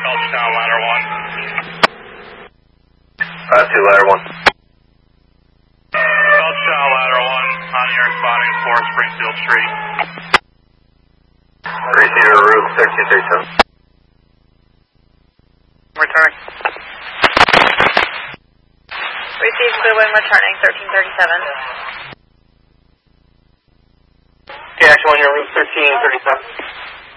Belchtown, ladder 1. 2, ladder 1. Belchtown, ladder 1, on your spotting 4 Springfield Street. Receiver route 1337. Returning. Received Goodwin, returning 1337. Okay, actually on your route 1337.